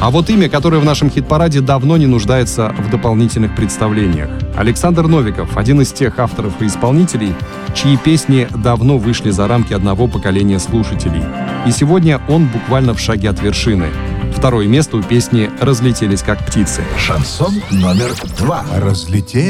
А вот имя, которое в нашем хит-параде давно не нуждается в дополнительных представлениях. Александр Новиков — один из тех авторов и исполнителей, чьи песни давно вышли за рамки одного поколения слушателей. И сегодня он буквально в шаге от вершины. Второе место у песни «Разлетелись как птицы». Шансон номер 2. Разлетелись